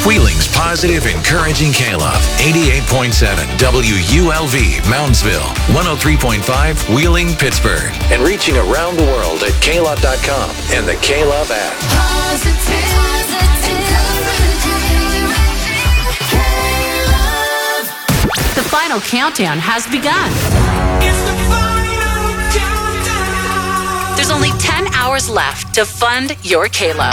Wheeling's positive, encouraging K-Love. 88.7 WULV, Moundsville. 103.5 Wheeling, Pittsburgh. And reaching around the world at klove.com and the K-Love app. The final countdown has begun. There's only 10 hours left to fund your K-Love.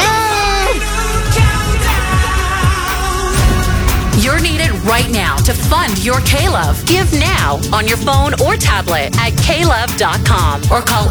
You're needed right now to fund your K-Love. Give now on your phone or tablet at klove.com or call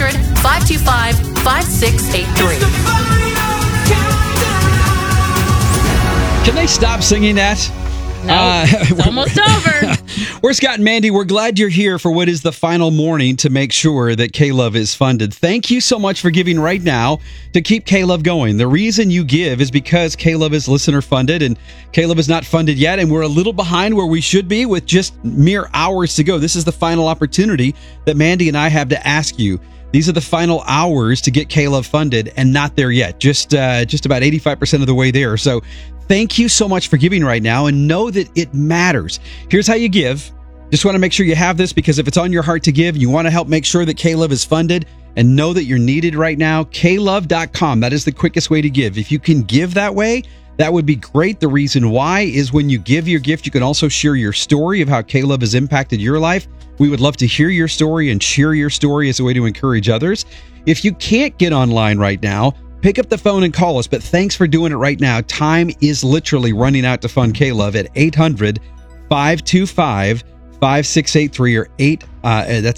800-525-5683. Can they stop singing that? No, it's almost over. We're Scott and Mandy. We're glad you're here for what is the final morning to make sure that K-Love is funded. Thank you so much for giving right now to keep K-Love going. The reason you give is because K-Love is listener funded and K-Love is not funded yet, and we're a little behind where we should be with just mere hours to go. This is the final opportunity that Mandy and I have to ask you. These are the final hours to get K-Love funded, and not there yet. Just about 85% of the way there. So thank you so much for giving right now, and know that it matters. Here's how you give. Just want to make sure you have this, because if it's on your heart to give, you want to help make sure that K-Love is funded and know that you're needed right now, klove.com. That is the quickest way to give. If you can give that way, that would be great. The reason why is when you give your gift, you can also share your story of how K-Love has impacted your life. We would love to hear your story and share your story as a way to encourage others. If you can't get online right now, pick up the phone and call us, but thanks for doing it right now. Time is literally running out to fund K-Love at 800-525-5683 or that's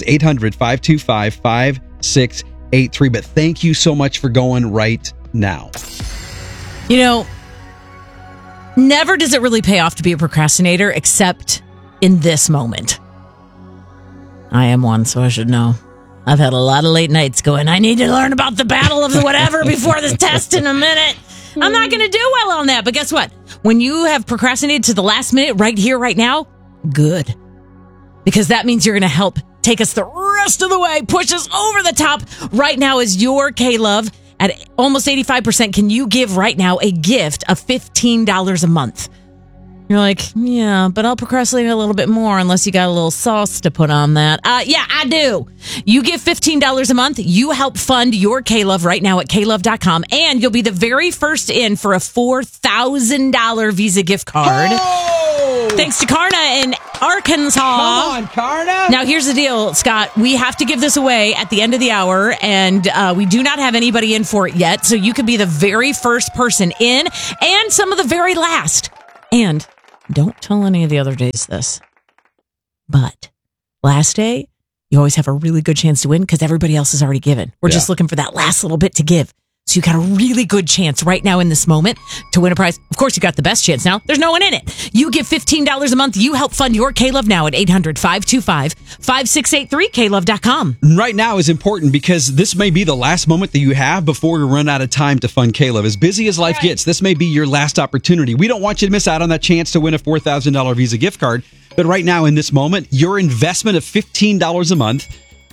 800-525-5683. But thank you so much for going right now. You know, never does it really pay off to be a procrastinator, except in this moment. I am one, so I should know. I've had a lot of late nights going, I need to learn about the battle of the whatever before this test in a minute. I'm not going to do well on that. But guess what? When you have procrastinated to the last minute, right here, right now, good. Because that means you're going to help take us the rest of the way, push us over the top. Right now is your K-Love at almost 85%. Can you give right now a gift of $15 a month? You're like, yeah, but I'll procrastinate a little bit more unless you got a little sauce to put on that. Yeah, I do. You give $15 a month. You help fund your K-Love right now at klove.com. And you'll be the very first in for a $4,000 Visa gift card. Oh! Thanks to Karna in Arkansas. Come on, Karna. Now, here's the deal, Scott. We have to give this away at the end of the hour, and we do not have anybody in for it yet. So you could be the very first person in and some of the very last. And don't tell any of the other days this, but last day, you always have a really good chance to win because everybody else has already given. We're just looking for that last little bit to give. So you got a really good chance right now in this moment to win a prize. Of course, you got the best chance now. There's no one in it. You give $15 a month. You help fund your K-Love now at 800-525-5683, klove.com. Right now is important because this may be the last moment that you have before we run out of time to fund K-Love. As busy as life gets, this may be your last opportunity. We don't want you to miss out on that chance to win a $4,000 Visa gift card. But right now in this moment, your investment of $15 a month,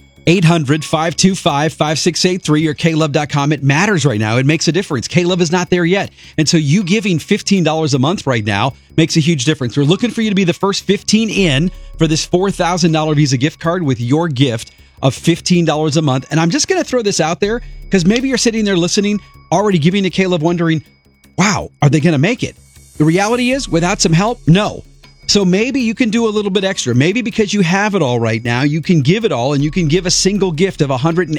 800-525-5683 or klove.com. It matters right now. It makes a difference. K-Love is not there yet. And so you giving $15 a month right now makes a huge difference. We're looking for you to be the first 15 in for this $4,000 Visa gift card with your gift of $15 a month. And I'm just going to throw this out there because maybe you're sitting there listening, already giving to K-Love, wondering, wow, are they going to make it? The reality is, without some help, no. So maybe you can do a little bit extra. Maybe because you have it all right now, you can give it all and you can give a single gift of $180.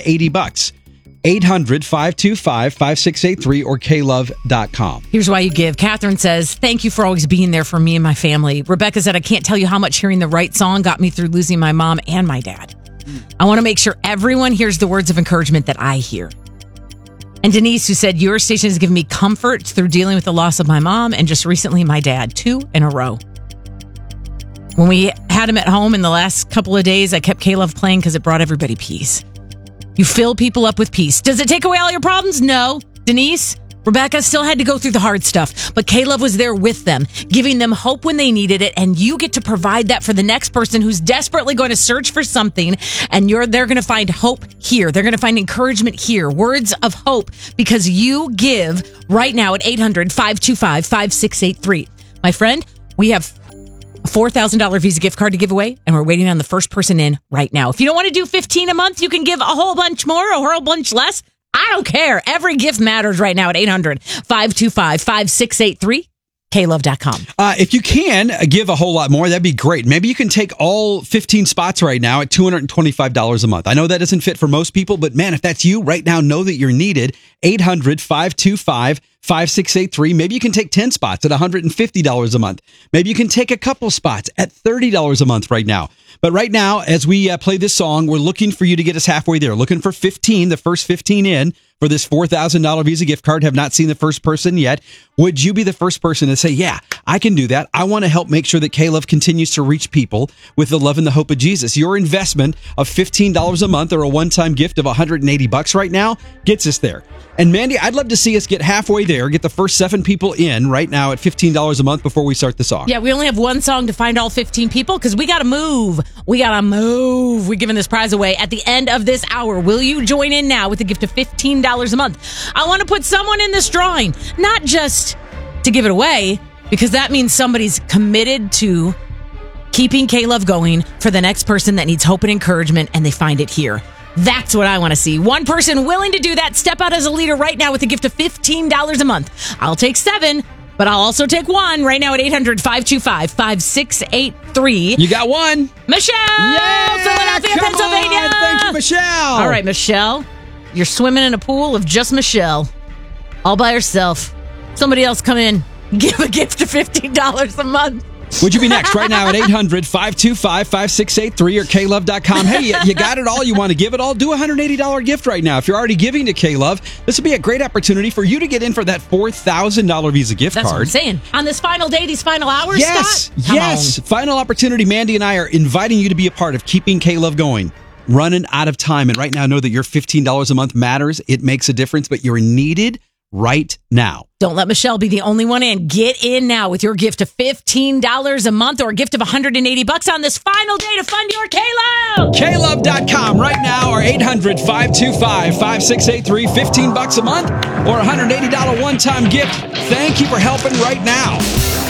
800-525-5683 or klove.com. Here's why you give. Catherine says, thank you for always being there for me and my family. Rebecca said, I can't tell you how much hearing the right song got me through losing my mom and my dad. I want to make sure everyone hears the words of encouragement that I hear. And Denise, who said, your station has given me comfort through dealing with the loss of my mom and just recently my dad, 2 in a row. When we had him at home in the last couple of days, I kept K-Love playing because it brought everybody peace. You fill people up with peace. Does it take away all your problems? No. Denise, Rebecca still had to go through the hard stuff, but K-Love was there with them, giving them hope when they needed it, and you get to provide that for the next person who's desperately going to search for something, and they're going to find hope here. They're going to find encouragement here, words of hope, because you give right now at 800-525-5683. My friend, we have a $4,000 Visa gift card to give away, and we're waiting on the first person in right now. If you don't want to do $15 a month, you can give a whole bunch more, a whole bunch less. I don't care. Every gift matters right now at 800-525-5683. KLove.com. If you can give a whole lot more, that'd be great. Maybe you can take all 15 spots right now at $225 a month. I know that doesn't fit for most people, but man, if that's you right now, know that you're needed. 800-525-5683. Maybe you can take 10 spots at $150 a month. Maybe you can take a couple spots at $30 a month right now. But right now, as we play this song, we're looking for you to get us halfway there. Looking for 15, the first 15 in for this $4,000 Visa gift card. Have not seen the first person yet. Would you be the first person to say, yeah, I can do that? I want to help make sure that K-Love continues to reach people with the love and the hope of Jesus. Your investment of $15 a month or a one-time gift of $180 right now gets us there. And Mandy, I'd love to see us get halfway there, get the first 7 people in right now at $15 a month before we start the song. Yeah, we only have one song to find all 15 people because we got to move. We're giving this prize away at the end of this hour. Will you join in now with a gift of $15 a month? I want to put someone in this drawing, not just to give it away, because that means somebody's committed to keeping K-Love going for the next person that needs hope and encouragement, and they find it here. That's what I want to see. One person willing to do that. Step out as a leader right now with a gift of $15 a month. I'll take 7, but I'll also take 1 right now at 800-525-5683. You got 1. Michelle! Yeah! Philadelphia, Come Pennsylvania! on. Thank you, Michelle! All right, Michelle. You're swimming in a pool of just Michelle. All by herself. Somebody else come in. Give a gift of $15 a month. Would you be next right now at 800-525-5683 or klove.com? Hey, you got it all. You want to give it all? Do a $180 gift right now. If you're already giving to K-Love, this would be a great opportunity for you to get in for that $4,000 Visa gift card. That's what I'm saying. On this final day, these final hours, yes, Scott? Come yes. on. Final opportunity. Mandy and I are inviting you to be a part of keeping K-Love going. Running out of time. And right now, know that your $15 a month matters. It makes a difference, but you're needed right now. Don't let Michelle be the only one in. Get in now with your gift of $15 a month or a gift of $180 on this final day to fund your K-Love. KLove.com right now or 800-525-5683. $15 a month or $180 one-time gift. Thank you for helping right now.